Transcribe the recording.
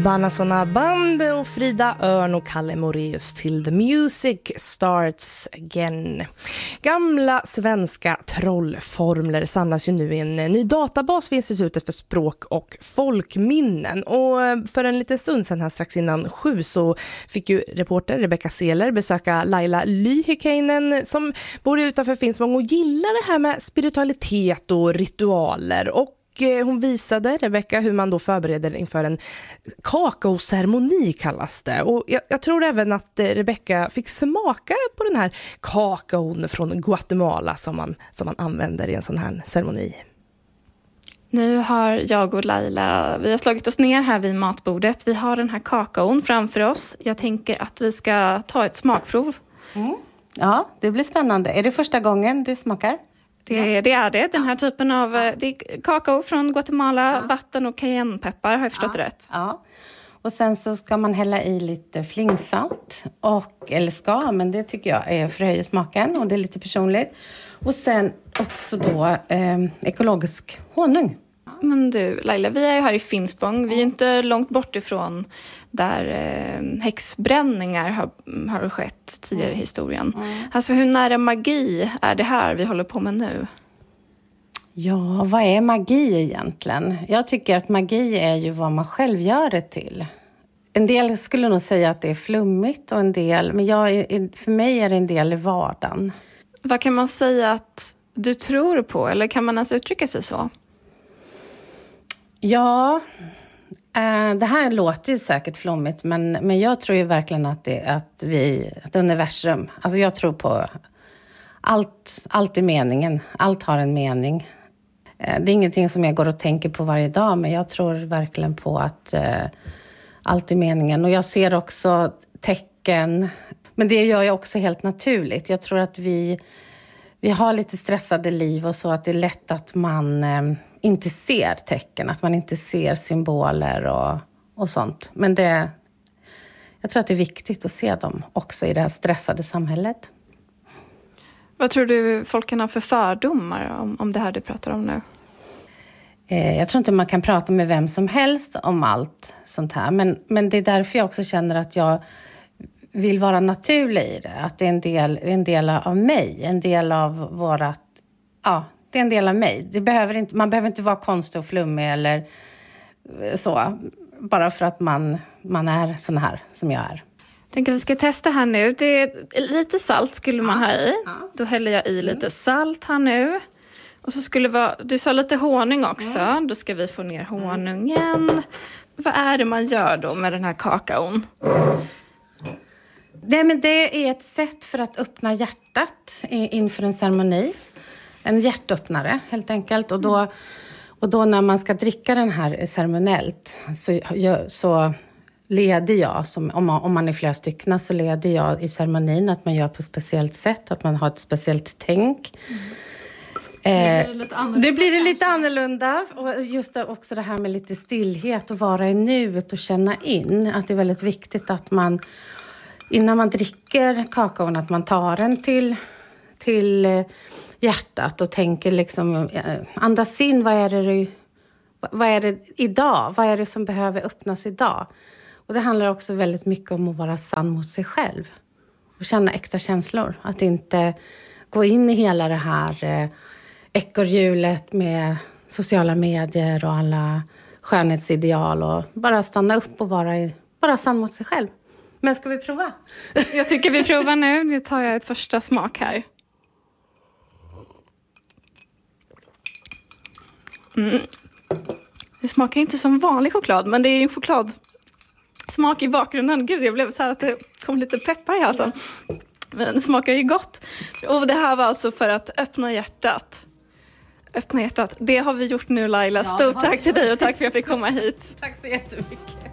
Banasona Band och Frida Örn och Kalle Moraeus till The Music Starts Again. Gamla svenska trollformler samlas ju nu i en ny databas vid Institutet för språk och folkminnen. Och för en liten stund sedan här strax innan 7 så fick ju reporter Rebecca Seeler besöka Laila Lyhykäinen som bor utanför Finspång och gillar det här med spiritualitet och ritualer. Och hon visade, Rebecca, hur man då förbereder inför en kakaoceremoni kallas det. Och jag tror även att Rebecca fick smaka på den här kakaon från Guatemala som man använder i en sån här ceremoni. Nu har jag och Laila, vi har slagit oss ner här vid matbordet. Vi har den här kakaon framför oss. Jag tänker att vi ska ta ett smakprov. Mm. Ja, det blir spännande. Är det första gången du smakar? Det är det. Den här typen av det är kakao från Guatemala, vatten och cayennepeppar, har jag förstått rätt. Ja. Och sen så ska man hälla i lite flingsalt. Men det tycker jag är förhöjer smaken och det är lite personligt. Och sen också då ekologisk honung. Men du, Laila, vi är ju här i Finspång. Vi är inte långt bort ifrån där häxbränningar har skett tidigare i historien. Alltså hur nära magi är det här vi håller på med nu? Ja, vad är magi egentligen? Jag tycker att magi är ju vad man själv gör det till. En del skulle nog säga att det är flummigt och en del, men för mig är det en del i vardagen. Vad kan man säga att du tror på, eller kan man ens uttrycka sig så? Ja, det här låter ju säkert flummigt, men jag tror ju verkligen att universum, alltså jag tror på allt är meningen, allt har en mening. Det är ingenting som jag går och tänker på varje dag, men jag tror verkligen på att allt är meningen. Och jag ser också tecken, men det gör jag också helt naturligt. Jag tror att vi har lite stressade liv och så att det är lätt att man inte ser tecken, att man inte ser symboler och sånt. Men jag tror att det är viktigt att se dem också i det här stressade samhället. Vad tror du folk kan ha för fördomar om det här du pratar om nu? Jag tror inte man kan prata med vem som helst om allt sånt här. Men det är därför jag också känner att jag vill vara naturlig i det. Att det är en del av mig. En del av vårat... Ja, det är en del av mig. Man behöver inte vara konstig och flummig eller så. Bara för att man är sån här som jag är. Tänker vi ska testa här nu. Det är lite salt skulle man ha i. Då häller jag i lite salt här nu. Och så du sa lite honung också. Då ska vi få ner honungen. Vad är det man gör då med den här kakaon? Men det är ett sätt för att öppna hjärtat inför en ceremoni. En hjärtöppnare helt enkelt. Och då när man ska dricka den här ceremoniellt så leder jag, om man är flera stycken, så leder jag i ceremonin att man gör på ett speciellt sätt. Att man har ett speciellt tänk. Det blir det lite annorlunda. Och just också det här med lite stillhet och vara i nuet och känna in. Att det är väldigt viktigt att man, innan man dricker kakaon, att man tar den till hjärtat och tänker liksom, andas in, vad är det idag? Vad är det som behöver öppnas idag? Och det handlar också väldigt mycket om att vara sann mot sig själv. Och känna äkta känslor. Att inte gå in i hela det här ekorrhjulet med sociala medier och alla skönhetsideal. Och bara stanna upp och vara sann mot sig själv. Men ska vi prova? Jag tycker vi provar nu. Nu tar jag ett första smak här. Det smakar inte som vanlig choklad, men det är ju chokladsmak i bakgrunden. Gud, jag blev så här att det kom lite peppar i halsen. Men det smakar ju gott. Och det här var alltså för att öppna hjärtat. Öppna hjärtat. Det har vi gjort nu, Laila. Stort tack till dig och tack för att jag fick komma hit. Tack så jättemycket.